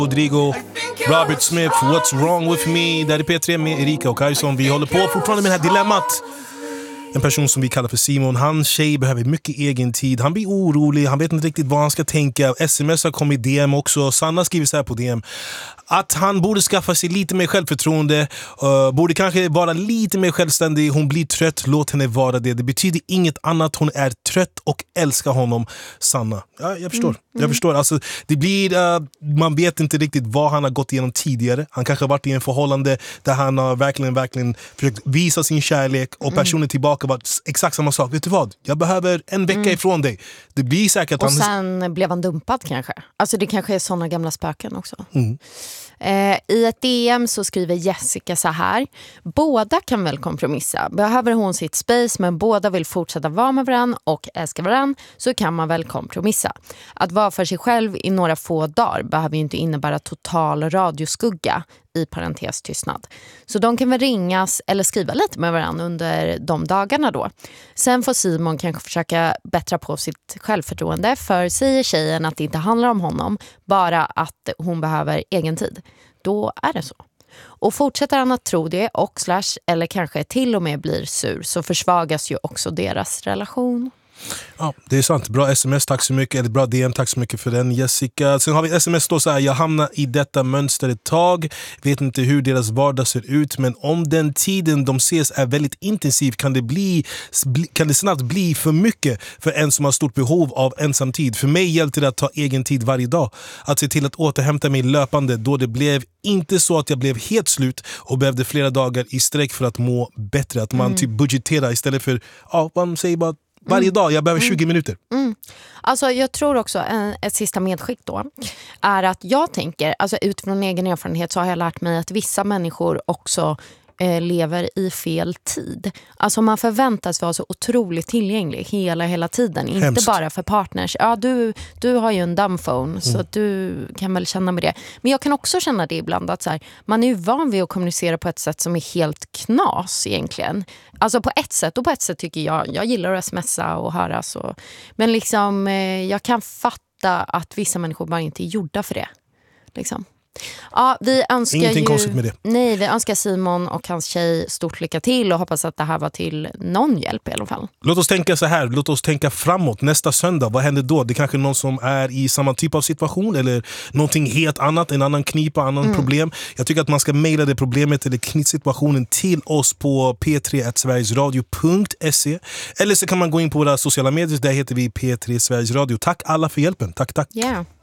Rodrigo, Robert Smith, What's Wrong With Me. Där är P3 med Erika och Kajson. Vi håller på fortfarande med det här dilemmat. En person som vi kallar för Simon, hans tjej behöver mycket egen tid. Han blir orolig, han vet inte riktigt vad han ska tänka. SMS har kommit DM också. Sanna skriver så här på DM att han borde skaffa sig lite mer självförtroende, borde kanske vara lite mer självständig. Hon blir trött, låt henne vara det. Det betyder inget annat, hon är trött och älskar honom. Sanna, ja, jag förstår. Jag förstår, alltså, det blir, man vet inte riktigt vad han har gått igenom tidigare. Han kanske har varit i en förhållande där han har verkligen försökt visa sin kärlek och personen tillbaka var exakt samma sak. Vet du vad? Jag behöver en vecka ifrån dig. Det blir säkert. Och sen blev han dumpad kanske. Alltså det kanske är såna gamla spöken också. I ett DM så skriver Jessica så här: båda kan väl kompromissa. Behöver hon sitt space men båda vill fortsätta vara med varandra och älska varandra, så kan man väl kompromissa. Att vara för sig själv i några få dagar behöver ju inte innebära total radioskugga, i parentes tystnad. Så de kan väl ringas eller skriva lite med varandra under de dagarna då. Sen får Simon kanske försöka bättra på sitt självförtroende, för säger tjejen att det inte handlar om honom, bara att hon behöver egen tid. Då är det så. Och fortsätter han att tro det och eller kanske till och med blir sur, så försvagas ju också deras relation. Ja, det är sant. Bra sms, tack så mycket. Eller bra DM, tack så mycket för den, Jessica. Sen har vi sms då så här: jag hamnar i detta mönster ett tag. Vet inte hur deras vardag ser ut, men om den tiden de ses är väldigt intensiv kan det snabbt bli för mycket för en som har stort behov av ensam tid. För mig hjälpte det att ta egen tid varje dag. Att se till att återhämta mig löpande, då det blev inte så att jag blev helt slut och behövde flera dagar i sträck för att må bättre. Att man typ budgeterar istället för, man säger bara varje dag, jag behöver 20 minuter. Alltså jag tror också ett sista medskick då är att jag tänker, alltså utifrån egen erfarenhet så har jag lärt mig att vissa människor också lever i fel tid. Alltså man förväntas vara så otroligt tillgänglig hela tiden. Inte Hemskt. bara för partners. Ja, du har ju en dumbphone så att du kan väl känna med det. Men jag kan också känna det ibland att så här, man är ju van vid att kommunicera på ett sätt som är helt knas egentligen. Alltså på ett sätt, och på ett sätt tycker jag gillar att smsa och höra så. Men liksom jag kan fatta att vissa människor bara inte är gjorda för det. Liksom. Ja, vi önskar ingenting konstigt med det. Nej, vi önskar Simon och hans tjej stort lycka till och hoppas att det här var till någon hjälp i alla fall. Låt oss tänka så här, låt oss tänka framåt. Nästa söndag, vad händer då? Det är kanske någon som är i samma typ av situation eller någonting helt annat, en annan knipa, annan problem. Jag tycker att man ska mejla det problemet eller knitsituationen till oss på p3@sverigesradio.se, eller så kan man gå in på våra sociala medier, där heter vi P3 Sveriges Radio. Tack alla för hjälpen, tack. Yeah.